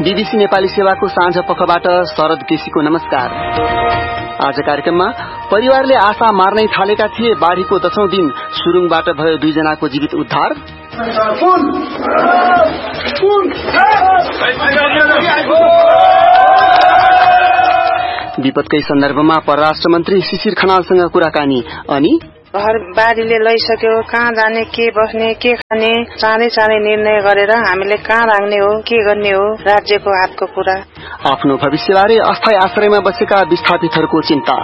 BBC Nepali सेवाको साँझ पखबाट शरद केसीको नमस्कार। आज कार्यक्रममा परिवारले आशा मार्नै थालेका थिए, बाढ़ीको 10औं दिन सुरुङबाट भयो 2 जनाको जीवित उद्धार। विपदकै सन्दर्भमा परराष्ट्र मन्त्री शिशिर खनालसँग कुराकानी अनि घर बारीले लैसक्यो, कहाँ जाने, के बस्ने, के खाने, चाँडै निर्णय गरेर हामीले कहाँ राख्ने हो, के गर्ने हो, राज्यको हातको कुरा। आफ्नो भविष्यबारे अस्थायी आश्रयमा बसेका विस्थापितहरूको चिन्ता।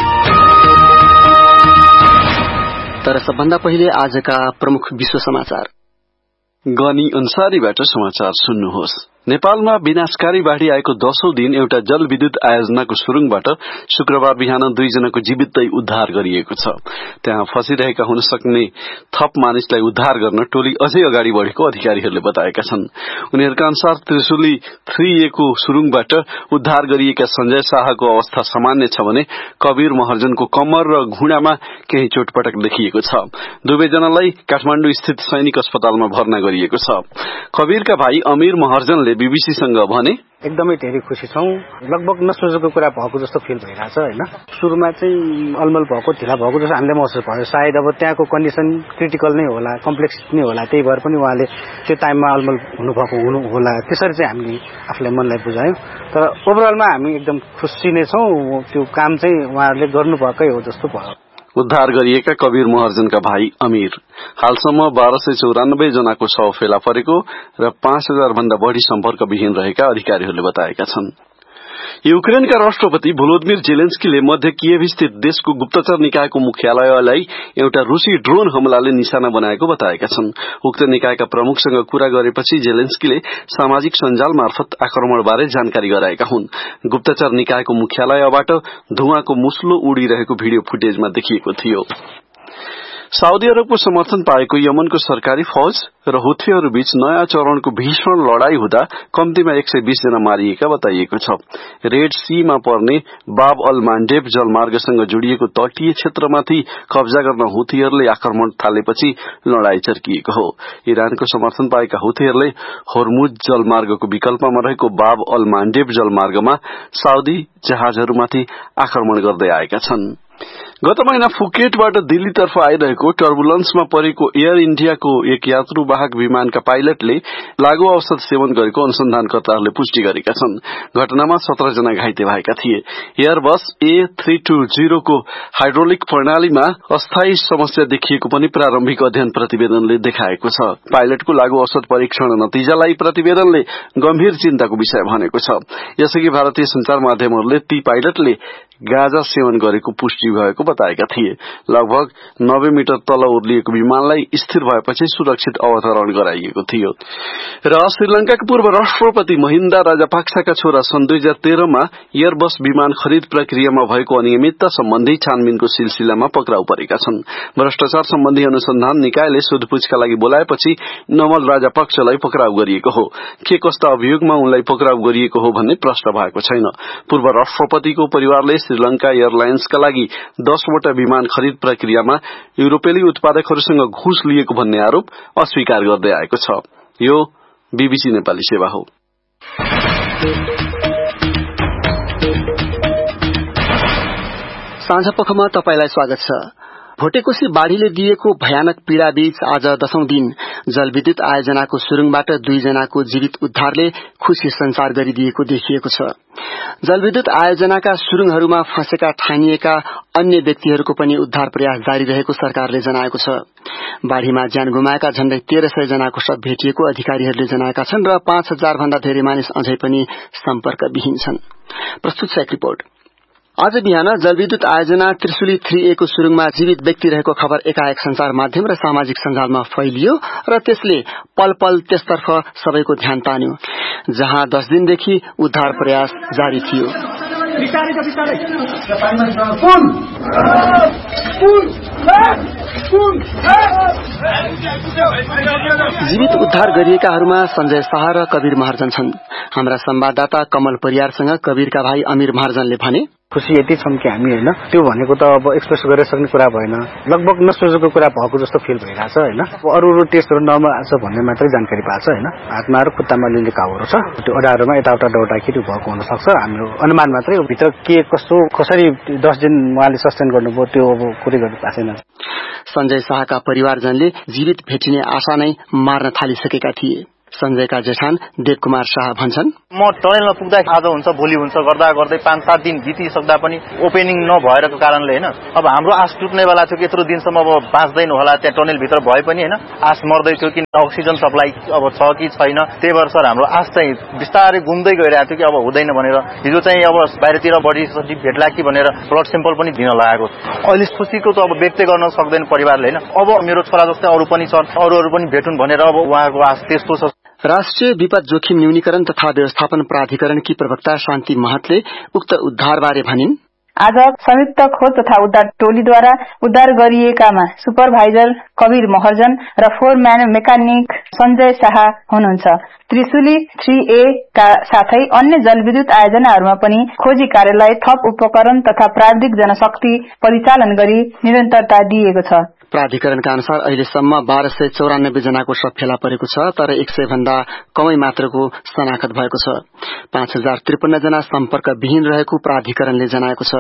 तर सबभन्दा पहिले आजका प्रमुख विश्व समाचार। गनी अन्सारीबाट समाचार सुन्नुहोस्। नेपालमा विनाशकारी बाढ़ी आएको 10औं दिन एउटा जलविद्युत आयोजनाको सुरुङबाट शुक्रबार बिहान 2 जनाको जीवितै उद्धार गरिएको छ। त्यहाँ फसिरहेका हुन सक्ने थप मानिसलाई उद्धार गर्न टोली अझै अगाडि बढेको अधिकारीहरूले बताएका छन्। उनीहरूका अनुसार त्रिशुली 3A को सुरुङबाट उद्धार गरिएका संजय शाहको अवस्था सामान्य छ भने कबीर महर्जनको कम्मर र घुँडामा केही चोटपटक देखिएको छ। दुवैजनालाई काठमाडौँ स्थित सैनिक अस्पतालमा भर्ना गरिएको छ। कबीरका भाइ अमीर महर्जनले बीबीसीसँग भने, एकदमै धेरै खुसी छौं। लगभग नसोचेको कुरा भएको जस्तो फिल भइरहेछ हैन। सुरुमा चाहिँ अलमल भएको, ढिला भएको जस्तो हामीले महसुस भयो। सायद अब त्यहाँको कन्डिसन क्रिटिकल नै होला, कम्प्लेक्स नै होला, त्यही भएर पनि उहाँले त्यो टाइममा अलमल हुनु होला, त्यसरी चाहिँ हामीले आफूलाई मनलाई बुझायौं। तर ओभरअलमा हामी एकदम खुसी नै छौं। त्यो काम चाहिँ उहाँहरूले गर्नुभएकै हो जस्तो भयो। उद्धार गरिएका कबीर महर्जनका भाइ अमीर, हालसम्म 1294 जनाको शव फेला परेको र 5000 भन्दा बढ़ी सम्पर्कविहीन रहेका अधिकारीहरूले बताएका छन्। युक्रेनका राष्ट्रपति भोलोदिमिर जेलेन्स्कीले मध्य कियेभ स्थित देशको गुप्तचर निकायको मुख्यालयलाई एउटा रूसी ड्रोन हमलाले निशाना बनाएको बताएका छन्। उक्त निकायका प्रमुखसँग कुरा गरेपछि जेलेन्स्कीले सामाजिक सञ्जाल मार्फत आक्रमणबारे जानकारी गराएका हुन्। गुप्तचर निकायको मुख्यालयबाट धुवाँको मुस्लो उडिरहेको भिडियो फुटेजमा देखिएको थियो। साउदी अरबको समर्थन पाएको यमनको सरकारी फौज र हुथीहरूबीच नयाँ चरणको भीषण लड़ाई हुँदा कम्तीमा 120 जना मारिएका बताइएको छ। रेड सीमा पर्ने बाब अल मान्डेब जलमार्गसँग जोडिएको तटीय क्षेत्रमाथि कब्जा गर्न हुथीहरूले आक्रमण थालेपछि लड़ाई चर्किएको हो। इरानको समर्थन पाएका हुथीहरूले होर्मुज जलमार्गको विकल्पमा रहेको बाब अल मान्डेब जलमार्गमा साउदी जहाजहरूमाथि आक्रमण गर्दै आएका छन्। गत महिना फुकेटबाट दिल्लीतर्फ आइरहेको टर्बुलेन्समा परेको एयर इण्डियाको एक यात्रुवाहक विमानका पाइलटले लागू औषध सेवन गरेको अनुसन्धानकर्ताहरूले पुष्टि गरेका छन्। घटनामा 17 जना घाइते भएका थिए। एयरबस A320 को हाइड्रोलिक प्रणालीमा अस्थायी समस्या देखिएको पनि प्रारम्भिक अध्ययन प्रतिवेदनले देखाएको छ। पाइलटको लागू औषध परीक्षण नतिजालाई प्रतिवेदनले गम्भीर चिन्ताको विषय भनेको छ। यसअघि भारतीय संचार माध्यमहरूले ती पाइलटले गाँजा सेवन गरेको पुष्टि भएको बताएका थिए। लगभग 90 मिटर तल ओर्लिएको विमानलाई स्थिर भएपछि सुरक्षित अवतरण गराइएको थियो। र श्रीलंकाका पूर्व राष्ट्रपति महिन्दा राजापाक्साका छोरा सन् 2013 मा एयरबस विमान खरिद प्रक्रियामा भएको अनियमितता सम्बन्धी छानबिनको सिलसिलामा पक्राउ परेका छन्। भ्रष्टाचार सम्बन्धी अनुसन्धान निकायले सोधपुछका लागि बोलाएपछि नवल राजापाक्सालाई पक्राउ गरिएको हो। के कस्ता अभियोगमा उनलाई पक्राउ गरिएको हो भन्ने प्रश्न भएको छैन। पूर्व राष्ट्रपतिको परिवारले श्रीलंका एयरलाइन्सका लागि 10 वटा विमान खरिद प्रक्रियामा युरोपेली उत्पादकहरूसँग घुस लिएको भन्ने आरोप अस्वीकार गर्दै आएको छ। यो बीबीसी नेपाली सेवा हो। साँझपखमा तपाईलाई स्वागत छ। भोटेकोशी बाढ़ीले दिएको भयानक पीड़ाबीच आज 10औं दिन जलविद्युत आयोजनाको सुरुङबाट 2 जनाको जीवित उद्धारले खुशी संचार गरिदिएको देखिएको छ। जलविद्युत आयोजनाका सुरुङहरूमा फँसेका ठानिएका अन्य व्यक्तिहरूको पनि उद्धार प्रयास जारी रहेको सरकारले जनाएको छ। बाढ़ीमा ज्यान गुमाएका झण्डै 1300 जनाको शव भेटिएको अधिकारीहरूले जनाएका छन् र 5000 भन्दा धेरै मानिस अझै पनि सम्पर्कविहीन छन्। प्रस्तुत छ एक रिपोर्ट। आज बिहान जलविद्युत आयोजना त्रिशुली 3A को सुरुङमा जीवित व्यक्ति रहेको खबर एकाएक संचार माध्यम र सामाजिक सञ्जालमा फैलियो र त्यसले पल पल त्यसतर्फ सबैको ध्यान तान्यो, जहाँ 10 दिनदेखि उद्धार प्रयास जारी थियो। जीवित उद्धार गरिएकाहरूमा संजय शाह र कबीर महर्जन छन्। हाम्रा संवाददाता कमल परियारसँग कबीरका भाइ अमीर महर्जनले भने, खुसी यति छौँ कि हामी होइन त्यो भनेको त अब एक्सप्रेस गरेर सक्ने कुरा भएन, लगभग नसोचेको कुरा भएको जस्तो फिल भइरहेछ होइन। अरू टेस्टहरू नर्मल आएको छ भन्ने मात्रै जानकारी पाएको छ होइन। हातमा र खुट्टामा लिने घाउहरू छ, त्यो अडाहरूमा यताउता दौड्दाखेरि भएको हुनसक्छ, हाम्रो अनुमान मात्रै हो। भित्र के कस्तो कसरी 10 दिन उहाँले सस्टेन गर्नुभयो त्यो अब कुरै गर्नु भएको छैन। सञ्जय शाहका परिवारजनले जीवित भेटिने आशा नै मार्न थालिसकेका थिए। सञ्जयका जेठान देवकुमार शाह भन्छन्, म टनेलमा पुग्दा आज हुन्छ भोलि हुन्छ गर्दा गर्दै 5-7 दिन बितिसक्दा पनि ओपेनिङ नभएको कारणले होइन अब हाम्रो आश टुट्नेवाला थियो कि यत्रो दिनसम्म अब बाँच्दैन होला, त्यहाँ टनेलभित्र भए पनि होइन आश मर्दै थियो कि अक्सिजन सप्लाई अब छ कि छैन। त्यही भएर सर हाम्रो आश चाहिँ बिस्तारै गुम्दै गइरहेको थियो कि अब हुँदैन भनेर हिजो चाहिँ अब बाहिरतिर बडी भेट्ला कि भनेर ब्लड सेम्पल पनि दिन लागेको। अहिले खुसीको त अब व्यक्त गर्न सक्दैन परिवारले होइन। अब मेरो छोरा जस्तै अरू पनि छन्, अरूहरू पनि भेटुन् भनेर अब उहाँको आश त्यस्तो छ। राष्ट्रिय विपद जोखिम न्यूनीकरण तथा व्यवस्थापन प्राधिकरणकी प्रवक्ता शान्ति महतले उक्त उद्धारबारे भनिन्, आज संयुक्त खोज तथा उद्धार टोलीद्वारा उद्धार गरिएकामा सुपरभाइजर कवीर महर्जन र फोरम्यान मेकानिक सञ्जय शाह हुनुहुन्छ। त्रिशुली 3A का साथै अन्य जलविद्युत आयोजनाहरूमा पनि खोजी कार्यालय थप उपकरण तथा प्राविधिक जनशक्ति परिचालन गरी निरन्तरता दिएको छ। प्राधिकरणका अनुसार अहिलेसम्म 1294 जनाको शव फेला परेको छ, तर 100 भन्दा कमै मात्रको शनाखत भएको छ। 5053 जना सम्पर्क विहीन रहेको प्राधिकरणले जनाएको छ।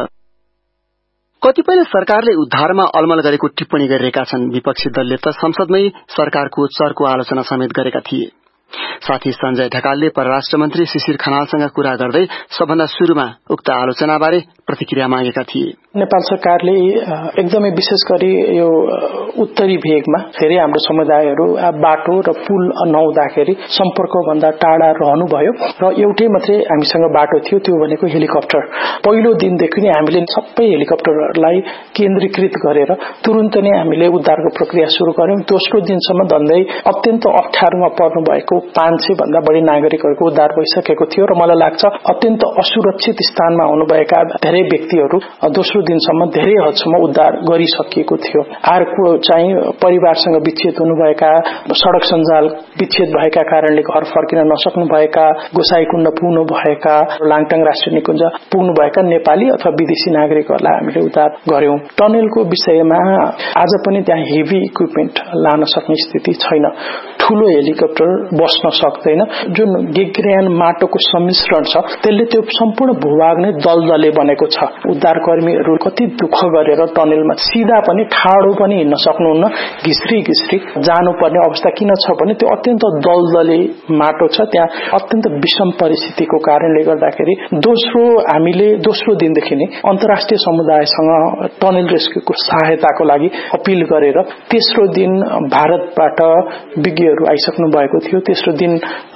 कतिपय सरकारले उद्धारमा अलमल गरेको टिप्पणी गरिरहेका छन्। विपक्षी दलले त संसदमै सरकारको चर्को आलोचना समेत गरेका थिए। साथी सञ्जय ढकालले परराष्ट्र मन्त्री शिशिर खनालसँग कुरा गर्दै सबभन्दा शुरूमा उक्त आलोचनाबारे प्रतिक्रिया मागेका थिए। नेपाल सरकारले एकदमै विशेष गरी यो उत्तरी भेगमा धेरै हाम्रो समुदायहरू बाटो र पुल नहुँदाखेरि सम्पर्कभन्दा टाढा रहनुभयो र एउटै मात्रै हामीसँग बाटो थियो, त्यो भनेको हेलिकप्टर। पहिलो दिनदेखि नै हामीले सबै हेलिकप्टरलाई केन्द्रीकृत गरेर तुरुन्त नै हामीले उद्धारको प्रक्रिया सुरु गर्यौं। दोस्रो दिनसम्म धन्दै अत्यन्त अप्ठ्यारोमा पर्नु भएको 500 भन्दा बढी नागरिकहरूको उद्धार भइसकेको थियो र मलाई लाग्छ अत्यन्त असुरक्षित स्थानमा हुनुभएका धेरै व्यक्तिहरू दोस्रो दिनसम्म धेरै हदसम्म उद्धार गरिसकिएको थियो। अर्को चाहिँ परिवारसँग विच्छेद हुनुभएका, सड़क सञ्जाल विच्छेद भएका कारणले घर फर्किन नसक्नुभएका, गोसाईकुण्ड पुग्नु भएका, लाङटाङ राष्ट्रिय निकुञ्ज पुग्नु भएका नेपाली अथवा विदेशी नागरिकहरूलाई हामीले उद्धार गर्यौं। टनेलको विषयमा आज पनि त्यहाँ हेभी इक्विपमेन्ट लान सक्ने स्थिति छैन। ठूलो हेलिकप्टर बस्न सक्दैन। जुन गेग्रेन माटोको सम्मिश्रण छ त्यसले त्यो सम्पूर्ण भूभाग नै दलदले बनेको छ। उद्धारकर्मीहरू कति दुःख गरेर टनेलमा सिधा पनि ठाडो पनि हिँड्न सक्नुहुन्न, घिस्री घिस्री जानुपर्ने अवस्था किन छ भने त्यो अत्यन्त दलदले माटो छ। त्यहाँ अत्यन्त विषम परिस्थितिको कारणले गर्दाखेरि हामीले दोस्रो दिनदेखि नै अन्तर्राष्ट्रिय समुदायसँग टनेल रेस्क्युको सहायताको लागि अपील गरेर तेस्रो दिन भारतबाट विज्ञहरू आइसक्नु भएको थियो। तेस्रो दिन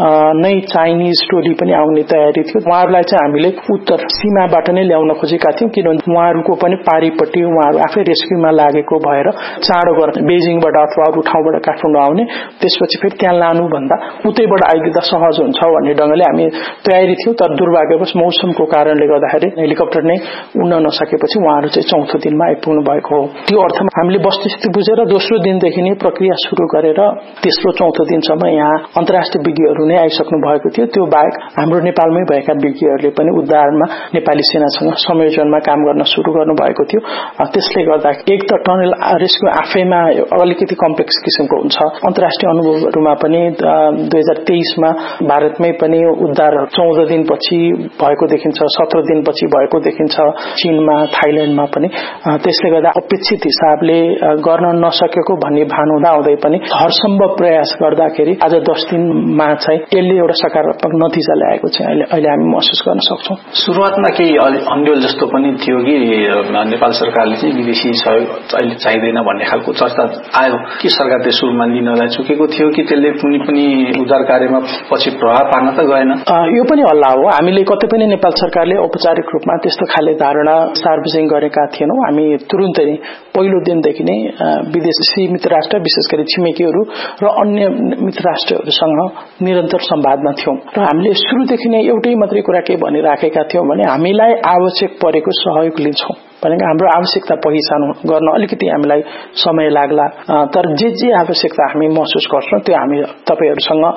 नै चाइनिज टोली पनि आउने तयारी थियो। उहाँहरूलाई चाहिँ हामीले उत्तर सीमाबाट नै ल्याउन खोजेका थियौं, किनभने उहाँहरूको पनि पारीपट्टि उहाँहरू आफै रेस्क्युमा लागेको भएर चाँडो गर्न बेजिङबाट अथवा अरू ठाउँबाट काठमाडौँ आउने, त्यसपछि फेरि त्यहाँ लानु भन्दा उतैबाट आइदिँदा सहज हुन्छ भन्ने ढंगले हामी तयारी थियौं। तर दुर्भाग्यवश मौसमको कारणले गर्दाखेरि हेलिकप्टर नै उड्न नसकेपछि उहाँहरू चाहिँ चौथो दिनमा आइपुग्नु भएको हो। त्यो अर्थमा हामीले वस्तुस्थिति बुझेर दोस्रो दिनदेखि नै प्रक्रिया शुरू गरेर तेस्रो चौथो दिनसम्म यहाँ अन्तर्राष्ट्रिय विज्ञहरू नै आइसक्नु भएको थियो। त्यो बाहेक हाम्रो नेपालमै भएका विज्ञहरूले पनि उद्धारमा नेपाली सेनासँग संयोजनमा काम गर्न शुरू गर्नु भएको थियो। त्यसले गर्दा एक त टनल रेस्क्यु आफैमा अलिकति कम्प्लेक्स किसिमको हुन्छ। अन्तर्राष्ट्रिय अनुभवहरूमा पनि 2023 मा भारतमै पनि उद्धार 14 दिनपछि भएको देखिन्छ, 17 दिनपछि भएको देखिन्छ, चीनमा, थाइल्याण्डमा पनि। त्यसले गर्दा अपेक्षित हिसाबले गर्न नसकेको भन्ने भान हुँदा हुँदै पनि हरसम्भव प्रयास गर्दाखेरि आज 10 दिनमा चाहिँ यसले एउटा सकारात्मक नतिजा ल्याएको चाहिँ अहिले हामी महसुस गर्न सक्छौं। सुरुवातमा केही अन्यल जस्तो पनि थियो कि नेपाल सरकारले चाहिँ विदेशी सहयोग अहिले चाहिँदैन भन्ने खालको चर्चा आयो कि सरकारले सुरुमा लिनलाई चुकेको थियो कि त्यसले कुनै पनि उद्धार कार्यमा पछि प्रभाव पार्न त गएन। यो पनि हल्ला हो। हामीले कतै पनि नेपाल सरकारले औपचारिक रूपमा त्यस्तो खाले धारणा सार्वजनिक गरेका थिएनौं। हामी तुरुन्तै नै पहिलो दिनदेखि नै विदेशी मित्र राष्ट्र, विशेष गरी छिमेकीहरू र अन्य मित्र राष्ट्रहरूसँग निरन्तर संवादमा थियौं र हामीले सुरुदेखि नै एउटै मात्रै कुरा के भनिराखेका थियौं भने हामीलाई आवश्यक परेको सहयोग लिन्छौं भनेको हाम्रो आवश्यकता पहिचान गर्न अलिकति हामीलाई समय लाग्ला, तर जे आवश्यकता हामी महसुस गर्छौं त्यो हामी तपाईहरुसँग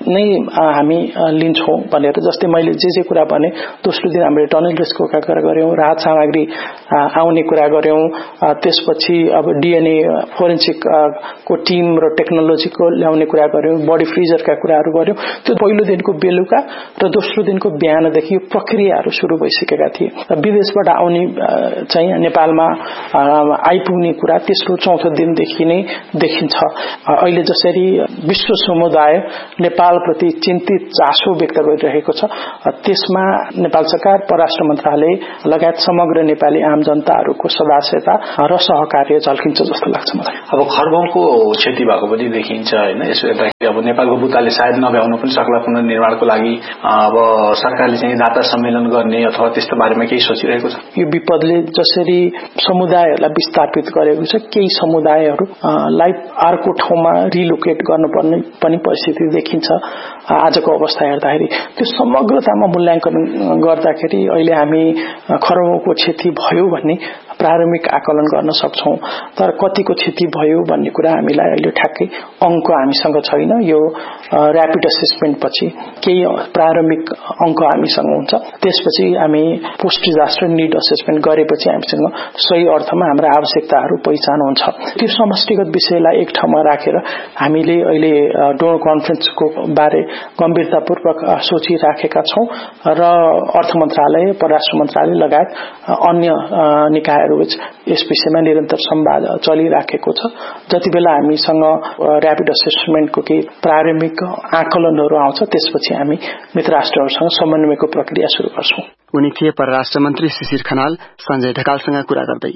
नै हामी लिन्छौं भनेर जस्तै मैले जे कुरा भने दोस्रो दिन हामीले टनल रेस्क्यु का कुरा गर्यौं, राहत सामग्री आउने कुरा गर्यौं, त्यसपछि अब डीएनए फोरेन्सिक को टीम र टेक्नोलोजीको ल्याउने कुरा गर्यौं, बडी फ्रिजरका कुराहरू गर्यौं। त्यो पहिलो दिनको बेलुका र दोस्रो दिनको बिहानदेखि यो प्रक्रियाहरू सुरु भइसकेका थिए। विदेशबाट आउने चाहिँ नेपालमा आइपुग्ने कुरा तेस्रो चौथो दिनदेखि नै देखिन्छ। अहिले जसरी विश्व समुदाय नेपाल प्रति चिन्तित चासो व्यक्त गरिरहेको छ, त्यसमा नेपाल सरकार, परराष्ट्र मन्त्रालय लगायत समग्र नेपाली आम जनताहरूको सदास्यता र सहकार्य झल्किन्छ जस्तो लाग्छ मलाई। अब खरबौंको क्षति भएको पनि देखिन्छ हैन। यसो हेर्दाखेरि अब नेपालको बुताले सायद नभ्याउन पनि सक्ला पुनर्निर्माणको लागि। अब सरकारले चाहिँ दाता सम्मेलन गर्ने अथवा त्यस्तो बारेमा केही सोचिरहेको छ? यो विपदले जसरी समुदायहरूलाई विस्थापित गरेको छ, केही समुदायहरूलाई अर्को ठाउँमा रिलोकेट गर्नुपर्ने पनि परिस्थिति देखिन्छ। आजको अवस्था हेर्दाखेरि त्यो समग्रतामा मूल्याङ्कन गर्दाखेरि अहिले हामी खरबौंको क्षति भयो भन्ने प्रारम्भिक आकलन गर्न सक्छौं, तर कतिको क्षति भयो भन्ने कुरा हामीलाई अहिले ठ्याक्कै अंक हामीसँग छैन। यो र्यापिड असेसमेन्ट पछि केही प्रारम्भिक अंक हामीसँग हुन्छ, त्यसपछि हामी पोस्ट डिजास्टर नीड असेसमेन्ट गरेपछि हामीसँग सही अर्थमा हाम्रा आवश्यकताहरू पहिचान हुन्छ। त्यो समष्टिगत विषयलाई एक ठाउँमा राखेर हामीले अहिले डोनर कन्फरेन्सको बारे गम्भीरतापूर्वक सोचिराखेका छौं र अर्थ मन्त्रालय, परराष्ट्र मन्त्रालय लगायत अन्य निकायहरूबीच यस विषयमा निरन्तर संवाद चलिराखेको छ। जति बेला हामीसँग र्यापिड असेसमेन्टको केही प्रारम्भिक आकलनहरू आउँछ, त्यसपछि हामी मित्र राष्ट्रहरूसँग समन्वयको प्रक्रिया सुरु गर्छौं। उनी थिए परराष्ट्र मन्त्री शिशिर खनाल सञ्जय ढकालसँग कुरा गर्दै।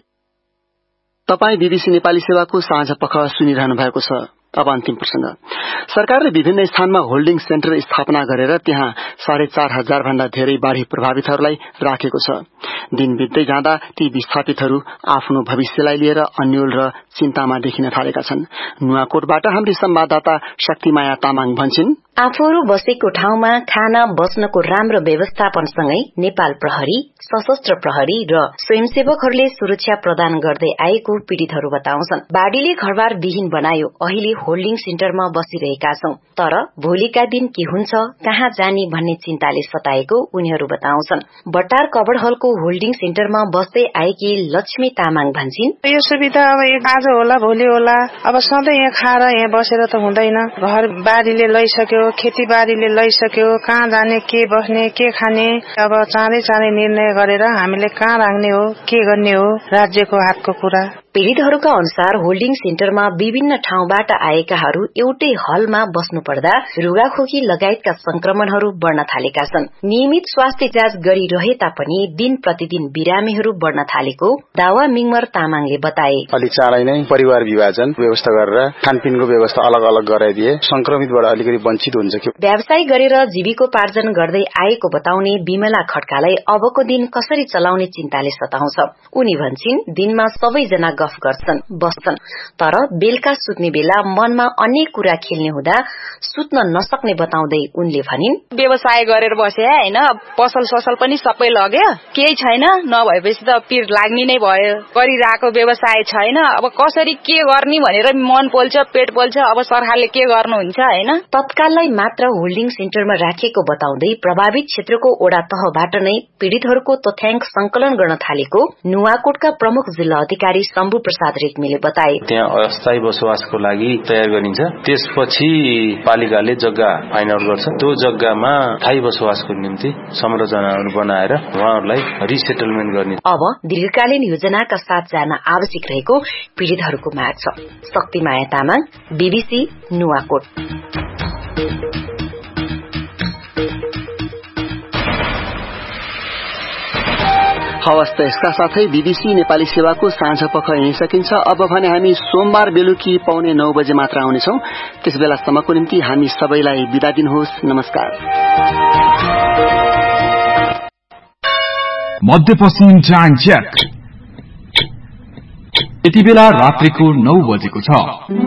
तपाई बीबीसी नेपाली सेवाको साँझ पख सुनिरहनु भएको छ। अब अन्तिम प्रसंग। सरकारले विभिन्न स्थानमा होल्डिङ सेन्टर स्थापना गरेर त्यहाँ 4,500 भन्दा धेरै बाढ़ी प्रभावितहरूलाई राखेको छ। दिन बित्दै जाँदा ती विस्थापितहरू आफ्नो भविष्यलाई लिएर अन्यल र चिन्तामा देखिन थालेका छन्। नुवाकोटबाट हाम्री संवाददाता शक्तिमाया तामाङ भन्छन्, आफूहरू बसेको ठाउँमा खाना बस्नको राम्रो व्यवस्थापनसँगै नेपाल प्रहरी, सशस्त्र प्रहरी र स्वयंसेवकहरूले सुरक्षा प्रदान गर्दै आएको पीड़ितहरू बताउँछन्। बाढ़ीले घरबार विहीन बनायो, अहिले होल्डिङ सेन्टरमा बसिरहेका छौं, तर भोलिका दिन के हुन्छ, कहाँ जाने भन्ने चिन्ताले सताएको उनीहरू बताउँछन्। बटार कबडहलको होल्डिङ सेन्टरमा बस्दै आएकी लक्ष्मी तामाङ भन्छिन्, यो सुविधा अब आज होला भोलि होला, अब सधैँ यहाँ खाएर यहाँ बसेर त हुँदैन। घर बारीले लैसक्यो, खेतीबारीले लैसक्यो, कहाँ जाने, के बस्ने, के खाने, अब चाँडै निर्णय गरेर हामीले कहाँ राख्ने हो, के गर्ने हो, राज्यको हातको कुरा। पीड़ितहरूका अनुसार होल्डिङ सेन्टरमा विभिन्न ठाउँबाट आएकाहरू एउटै हलमा बस्नु पर्दा रुगाखोकी लगायतका संक्रमणहरू बढ़न थालेका छन्। नियमित स्वास्थ्य जाँच गरिरहे तापनि दिन प्रतिदिन बिरामीहरू बढ़न थालेको दावा मिङमर तामाङले बताए। अलि चाँडै नै परिवार विभाजन व्यवस्था गरेर खानपिनको व्यवस्था अलग अलग गराइदिए संक्रमितबाट अलिकति वञ्चित हुन्छ। व्यवसाय गरेर जीविकोपार्जन गर्दै आएको बताउने बिमला खड्कालाई अबको दिन कसरी चलाउने चिन्ताले सताउँछ। उनी भन्छिन्, दिनमा सबैजना गफ गर्छन्, बस्छन्, तर बेलुका सुत्ने बेला मनमा अनेक कुरा खेल्ने हुँदा सुत्न नसक्ने बताउँदै उनले भनिन्, व्यवसाय गरेर बसे हैन, पसल ससल पनि सबै लग्यो, केही छैन, नभएपछि त पिर लाग्ने नै भयो। गरिरहेको व्यवसाय छैन, अब कसरी के गर्ने भनेर मन पोल्छ, पेट पोल्छ, अब सरकारले के गर्नुहुन्छ हैन। तत्काललाई मात्र होल्डिङ सेन्टरमा राखिएको बताउँदै प्रभावित क्षेत्रको ओडा तहबाट नै पीड़ितहरूको तथ्याङ्क संकलन गर्न थालेको नुवाकोटका प्रमुख जिल्ला अधिकारी शम्भु प्रसाद रेग्मीले बताए। त्यहाँ अस्थायी बसोबासको लागि तयार गरिन्छ, त्यसपछि पालिकाले जग्गा फाइन्ड आउट गर्छ। त्यो जग्गामा स्थायी बसोबासको निम्ति संरचनाहरू बनाएर उहाँहरूलाई रिसेटलमेन्ट गर्ने। अब दीर्घकालीन योजनाका साथ जान आवश्यक रहेको पीड़ितहरूको माग छ। शक्तिमाया तामाङ, बीबीसी नुवाकोट। हवस् त यसका साथै बीबीसी नेपाली सेवाको साँझ पख यही सकिन्छ। अब भने हामी सोमबार बेलुकी 9:15 बजे मात्र आउनेछौ। त्यस बेलासम्मको निम्ति हामी सबैलाई बिदा दिनुहोस्। नमस्कार। मध्यपश्चिम जाङ ज्याक यति बेला रात्रिको 9 बजेको छ।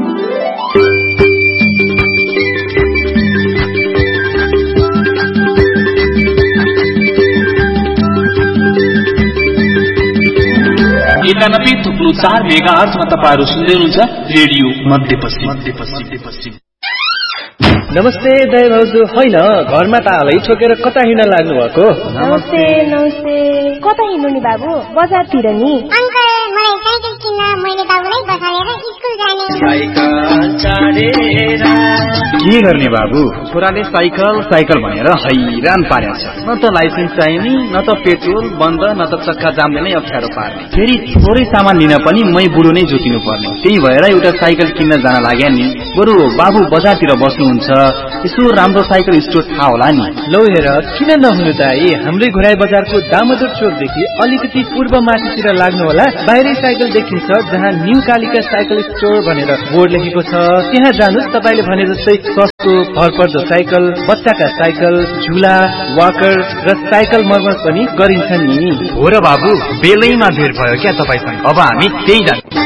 एकानब्बे थुप्रो 4 मेगाहर्जमा तपाईहरु सुन्दै हुनुहुन्छ रेडियो मध्यपश्चिम। नमस्ते दाइ भाउजू होइन घरमा त हालै छोकेर कता हिँड्न लाग्नु भएको? नमस्ते नमस्ते कता हिँड्नु नि बाबु? बजारतिर नि। अंकल मलाई साइकल किन्न मैले बाबुलाई बसालेर स्कुल जाने। साइकल चढेर के गर्ने बाबु? छोराले साइकल भनेर हैरान पारेको छ। न त लाइसेन्स चाहिने, न त पेट्रोल बन्द, न त चक्का जामले नै अप्ठ्यारो पार्ने। फेरि थोरै सामान लिन पनि मै बुढो नै जोतिनु पर्ने। त्यही भएर एउटा साइकल किन्न जान लाग्या नि। बरु बाबु बजारतिर बस्नुहुन्छ, यसो राम्रो साइकल स्टोर थाहा होला नि। लौ हेर किन नहुनु दाइ, हाम्रै घुराई बजारको दामोदर चोकदेखि अलिकति पूर्व माथितिर लाग्नु होला। बाहिरै साइकल देखिन्छ जहाँ न्यू कालिका साइकल स्टोर भनेर बोर्ड लेखेको छ। त्यहाँ जानुस्, तपाईले भने जस्तै सस्तो भरपर्दो साइकल, बच्चाका साइकल, झुला, वाकर र साइकल मर्मत पनि गरिन्छ नि। हो र बाबु, बेलैमा भेट भयो क्या तपाईसँग। अब हामी त्यही जान्छौँ।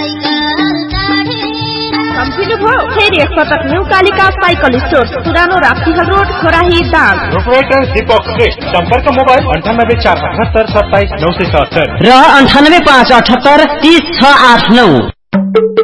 सम्झिनु भयो? फेरि एकपटक न्यू कालिका साइकल स्टोर, पुरानो राप्तीहल रोड, खोराही दाङ। प्रोपराइटर दीपक श्रेष्ठ। सम्पर्क मोबाइल 9847272977 र 9858830689।